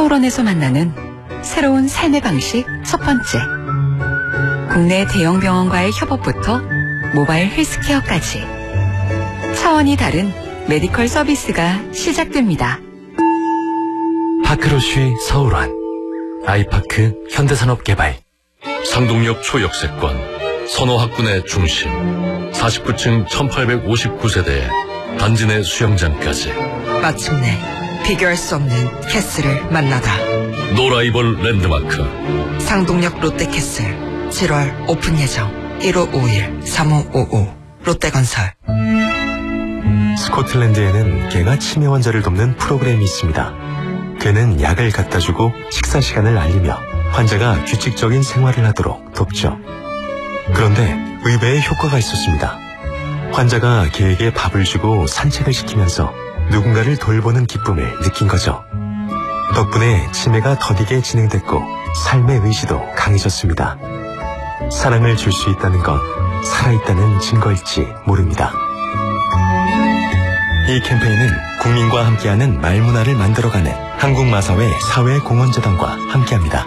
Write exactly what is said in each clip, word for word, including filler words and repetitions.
서울원에서 만나는 새로운 삶의 방식 첫 번째. 국내 대형 병원과의 협업부터 모바일 헬스케어까지 차원이 다른 메디컬 서비스가 시작됩니다. 파크로쉬 서울원, 아이파크 현대산업개발, 상동역 초역세권, 선호학군의 중심, 사십구 층 천팔백오십구 세대의 단지 내 수영장까지 마침내 비교할 수 없는 캐슬을 만나다. 노라이벌 랜드마크 상동역 롯데캐슬 칠월 오픈 예정. 일오오일 삼오오오 롯데건설. 스코틀랜드에는 개가 치매 환자를 돕는 프로그램이 있습니다. 개는 약을 갖다주고 식사 시간을 알리며 환자가 규칙적인 생활을 하도록 돕죠. 그런데 의외의 효과가 있었습니다. 환자가 개에게 밥을 주고 산책을 시키면서 누군가를 돌보는 기쁨을 느낀 거죠. 덕분에 치매가 더디게 진행됐고 삶의 의지도 강해졌습니다. 사랑을 줄 수 있다는 건 살아있다는 증거일지 모릅니다. 이 캠페인은 국민과 함께하는 말문화를 만들어가는 한국마사회 사회공헌재단과 함께합니다.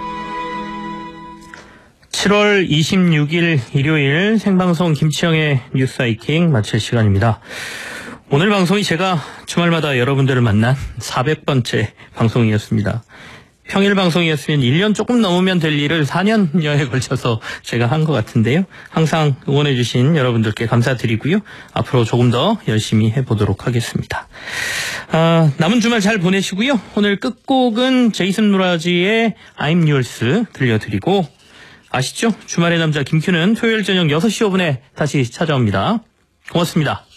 칠월 이십육일 일요일 생방송 김치영의 뉴스 하이킹 마칠 시간입니다. 오늘 방송이 제가 주말마다 여러분들을 만난 사백 번째 방송이었습니다. 평일 방송이었으면 일 년 조금 넘으면 될 일을 사 년여에 걸쳐서 제가 한 것 같은데요. 항상 응원해주신 여러분들께 감사드리고요. 앞으로 조금 더 열심히 해보도록 하겠습니다. 아, 남은 주말 잘 보내시고요. 오늘 끝곡은 제이슨 무라지의 I'm Yours 들려드리고, 아시죠? 주말의 남자 김큐는 토요일 저녁 여섯 시 오 분에 다시 찾아옵니다. 고맙습니다.